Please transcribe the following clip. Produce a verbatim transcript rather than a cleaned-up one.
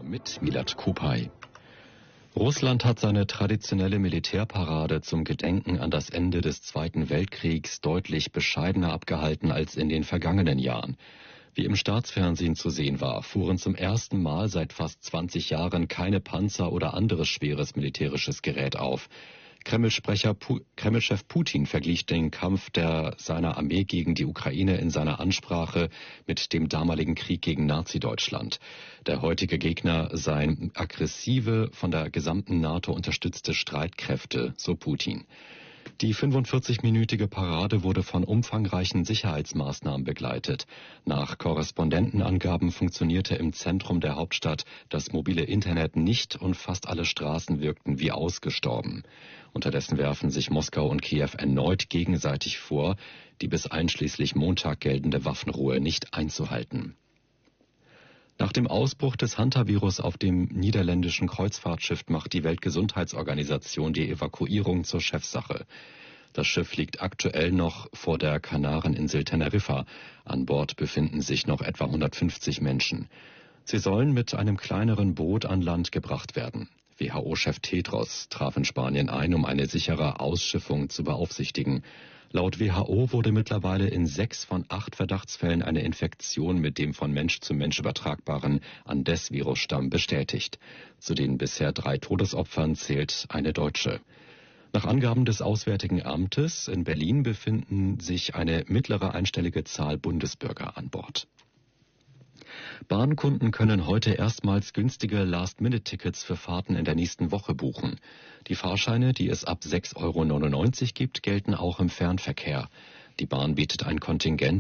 mit Milad Kupay. Russland hat seine traditionelle Militärparade zum Gedenken an das Ende des Zweiten Weltkriegs deutlich bescheidener abgehalten als in den vergangenen Jahren. Wie im Staatsfernsehen zu sehen war, fuhren zum ersten Mal seit fast zwanzig Jahren keine Panzer oder anderes schweres militärisches Gerät auf. Kreml-Sprecher Pu- Kreml-Chef Putin verglich den Kampf der seiner Armee gegen die Ukraine in seiner Ansprache mit dem damaligen Krieg gegen Nazi-Deutschland. Der heutige Gegner seien aggressive, von der gesamten NATO unterstützte Streitkräfte, so Putin. Die fünfundvierzig-minütige Parade wurde von umfangreichen Sicherheitsmaßnahmen begleitet. Nach Korrespondentenangaben funktionierte im Zentrum der Hauptstadt das mobile Internet nicht und fast alle Straßen wirkten wie ausgestorben. Unterdessen werfen sich Moskau und Kiew erneut gegenseitig vor, die bis einschließlich Montag geltende Waffenruhe nicht einzuhalten. Nach dem Ausbruch des Hantavirus auf dem niederländischen Kreuzfahrtschiff macht die Weltgesundheitsorganisation die Evakuierung zur Chefsache. Das Schiff liegt aktuell noch vor der Kanareninsel Teneriffa. An Bord befinden sich noch etwa hundertfünfzig Menschen. Sie sollen mit einem kleineren Boot an Land gebracht werden. W H O-Chef Tedros traf in Spanien ein, um eine sichere Ausschiffung zu beaufsichtigen. Laut W H O wurde mittlerweile in sechs von acht Verdachtsfällen eine Infektion mit dem von Mensch zu Mensch übertragbaren Andes-Virusstamm bestätigt. Zu den bisher drei Todesopfern zählt eine Deutsche. Nach Angaben des Auswärtigen Amtes in Berlin befinden sich eine mittlere einstellige Zahl Bundesbürger an Bord. Bahnkunden können heute erstmals günstige Last-Minute-Tickets für Fahrten in der nächsten Woche buchen. Die Fahrscheine, die es ab sechs Euro neunundneunzig gibt, gelten auch im Fernverkehr. Die Bahn bietet ein Kontingent